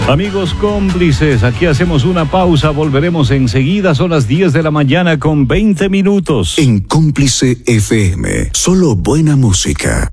Amigos cómplices, aquí hacemos una pausa, volveremos enseguida, son las 10 de la mañana con 20 minutos. En Cómplice FM, solo buena música.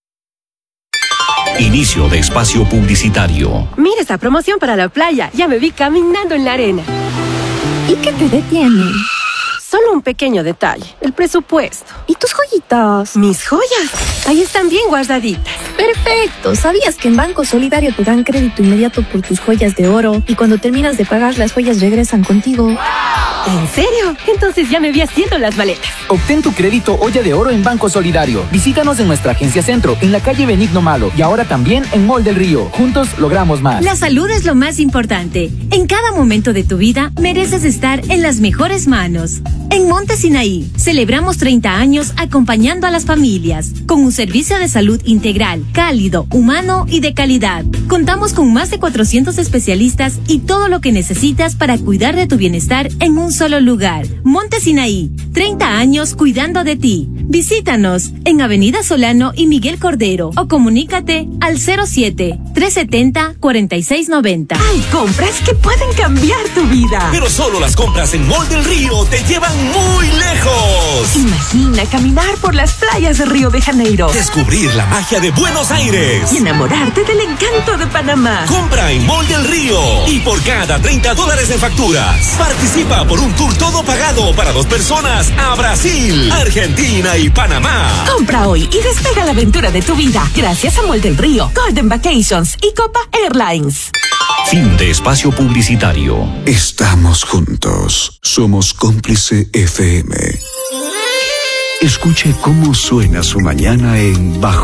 Inicio de espacio publicitario. Mira esta promoción para la playa, ya me vi caminando en la arena. ¿Y qué te detiene? Solo un pequeño detalle, el presupuesto. ¿Y tus joyitas? Mis joyas, ahí están bien guardaditas. Perfecto. ¿Sabías que en Banco Solidario te dan crédito inmediato por tus joyas de oro y cuando terminas de pagar las joyas regresan contigo? ¿En serio? Entonces ya me vi haciendo las maletas. Obtén tu crédito Olla de Oro en Banco Solidario. Visítanos en nuestra agencia Centro, en la calle Benigno Malo y ahora también en Mall del Río. Juntos logramos más. La salud es lo más importante. En cada momento de tu vida mereces estar en las mejores manos. En Monte Sinaí celebramos 30 años acompañando a las familias con un servicio de salud integral, cálido, humano y de calidad. Contamos con más de 400 especialistas y todo lo que necesitas para cuidar de tu bienestar en un solo lugar. Monte Sinaí, 30 años cuidando de ti. Visítanos en Avenida Solano y Miguel Cordero o comunícate al 07-370-4690. Hay compras que pueden cambiar tu vida. Pero solo las compras en Mall del Río te llevan muy lejos. Imagina caminar por las playas de Río de Janeiro. Descubrir la magia de Buenos Aires. Y enamorarte del encanto de Panamá. Compra en Mall del Río. Y por cada $30 en facturas, participa por un tour todo pagado para 2 personas a Brasil, Argentina y Panamá. Compra hoy y despega la aventura de tu vida. Gracias a Mall del Río, Golden Vacations y Copa Airlines. Fin de espacio publicitario. Estamos juntos. Somos Cómplice FM. Escuche cómo suena su mañana en Bajo